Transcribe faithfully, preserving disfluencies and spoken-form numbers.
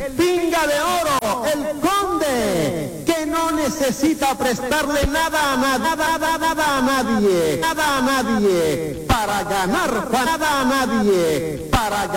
pinga de oro, el conde, que no necesita prestarle nada a nadie, nada, nada, nada a nadie, nada a nadie, para ganar, nada a nadie, para ganar.